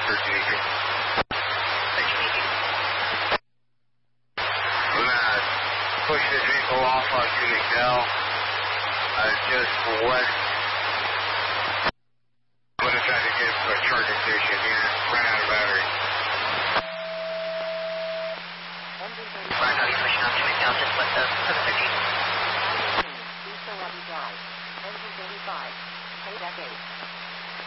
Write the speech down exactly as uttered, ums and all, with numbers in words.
for Jacob. I'm gonna push this vehicle off onto McDowell, uh, just west. I'm gonna try to get to a charging station here.